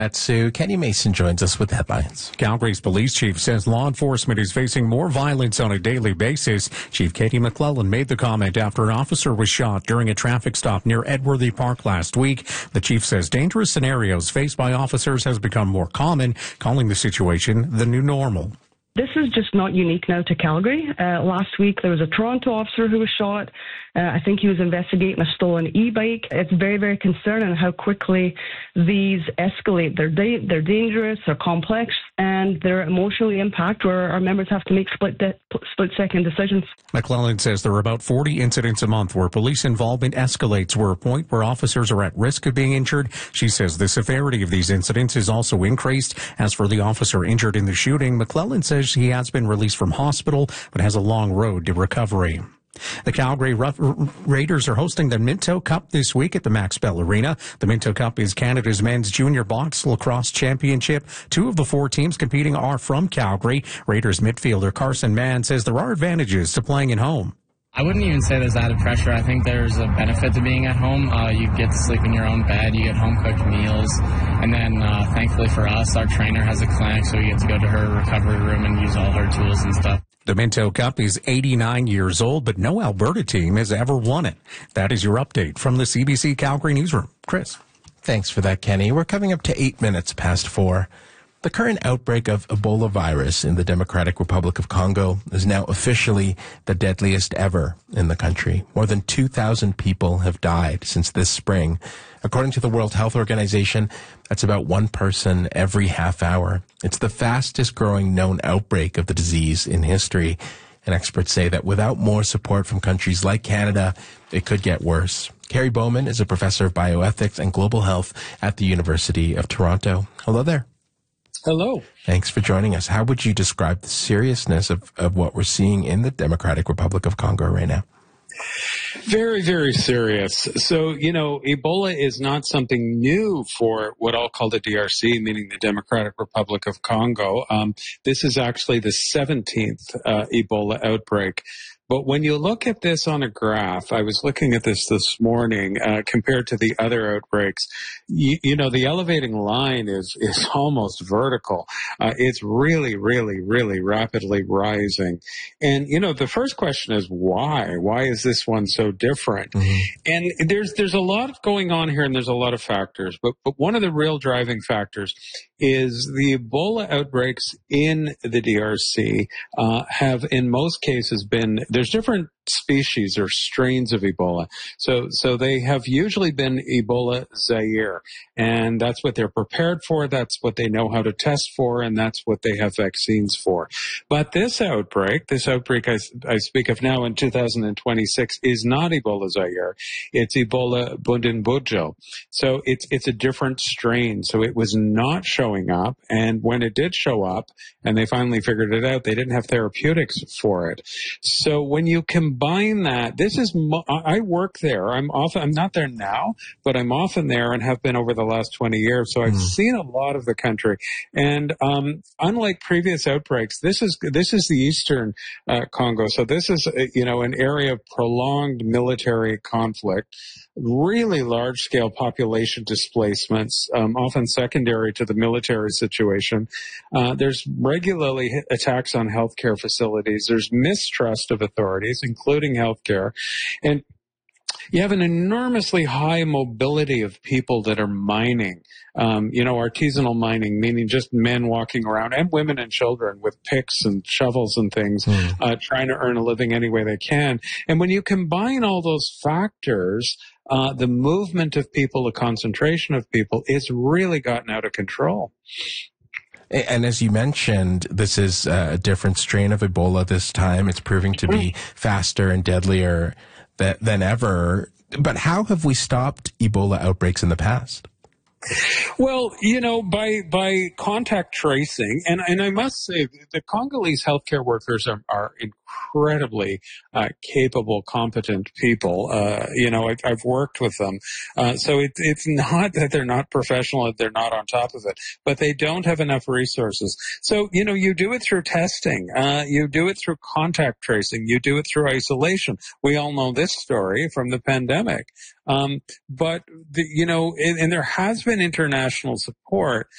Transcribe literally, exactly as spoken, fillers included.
At Sue, Kenny Mason joins us with headlines. Calgary's police chief says law enforcement is facing more violence on a daily basis. Chief Katie McClellan made the comment after an officer was shot during a traffic stop near Edworthy Park last week. The chief says dangerous scenarios faced by officers has become more common, calling the situation the new normal. This is just not unique now to Calgary. Uh, last week there was a Toronto officer who was shot. Uh, I think he was investigating a stolen e-bike. It's very, very concerning how quickly these escalate. They're da- they're dangerous, they're complex, and they're emotionally impact where our members have to make split de- split-second decisions. McClellan says there are about forty incidents a month where police involvement escalates. We're a point where officers are at risk of being injured. She says the severity of these incidents is also increased. As for the officer injured in the shooting, McClellan says he has been released from hospital but has a long road to recovery. The Calgary Rough Raiders are hosting the Minto Cup this week at the Max Bell Arena. The Minto Cup is Canada's men's junior box lacrosse championship. Two of the four teams competing are from Calgary. Raiders midfielder Carson Mann says there are advantages to playing at home. I wouldn't even say there's added pressure. I think there's a benefit to being at home. Uh, you get to sleep in your own bed. You get home-cooked meals. And then, uh, thankfully for us, our trainer has a clinic, so we get to go to her recovery room and use all her tools and stuff. The Minto Cup is eighty-nine years old, but no Alberta team has ever won it. That is your update from the C B C Calgary Newsroom. Chris. Thanks for that, Kenny. We're coming up to eight minutes past four. The current outbreak of Ebola virus in the Democratic Republic of Congo is now officially the deadliest ever in the country. More than two thousand people have died since this spring. According to the World Health Organization, that's about one person every half hour. It's the fastest growing known outbreak of the disease in history. And experts say that without more support from countries like Canada, it could get worse. Carrie Bowman is a professor of bioethics and global health at the University of Toronto. Hello there. Hello. Thanks for joining us. How would you describe the seriousness of, of what we're seeing in the Democratic Republic of Congo right now? Very, very serious. So, you know, Ebola is not something new for what I'll call the D R C, meaning the Democratic Republic of Congo. Um, this is actually the seventeenth uh, Ebola outbreak. But when you look at this on a graph, I was looking at this this morning, uh, compared to the other outbreaks, you, you know, the elevating line is, is almost vertical. Uh, it's really, really, really rapidly rising. And, you know, the first question is why? Why is this one so different? Mm-hmm. And there's, there's a lot going on here and there's a lot of factors, but, but one of the real driving factors is the Ebola outbreaks in the D R C, uh, have in most cases been, there's different species or strains of Ebola. So, so they have usually been Ebola Zaire, and that's what they're prepared for. That's what they know how to test for, and that's what they have vaccines for. But this outbreak, this outbreak I, I speak of now in two thousand twenty-six is not Ebola Zaire. It's Ebola Bundibugyo. So it's, it's a different strain. So it was not showing up. And when it did show up and they finally figured it out, they didn't have therapeutics for it. So when you combine that, this is, I work there. I'm often, I'm not there now, but I'm often there and have been over the last twenty years. So I've mm. seen a lot of the country. And, um, unlike previous outbreaks, this is, this is the Eastern uh, Congo. So this is, you know, an area of prolonged military conflict, really large scale population displacements, um, often secondary to the military situation. Uh, there's regularly attacks on healthcare facilities. There's mistrust of authorities, including healthcare. And you have an enormously high mobility of people that are mining, um, you know, artisanal mining, meaning just men walking around and women and children with picks and shovels and things, mm. uh, trying to earn a living any way they can. And when you combine all those factors, uh, the movement of people, the concentration of people, it's really gotten out of control. And as you mentioned, this is a different strain of Ebola this time. It's proving to be faster and deadlier than, than ever. But how have we stopped Ebola outbreaks in the past? Well, you know, by by contact tracing, and, and I must say, the Congolese healthcare workers are, are incredibly uh, capable, competent people. Uh, you know, I, I've worked with them. Uh, so it, it's not that they're not professional, that they're not on top of it, but they don't have enough resources. So, you know, you do it through testing. Uh, you do it through contact tracing. You do it through isolation. We all know this story from the pandemic. Um, but, the, you know, and, and there has been international support,